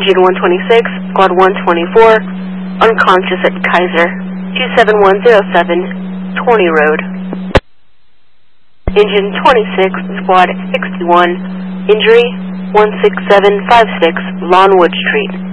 Engine 126, Squad 124, unconscious at Kaiser, 27107, 20 Road. Engine 26, Squad 61, injury 16756, Lawnwood Street.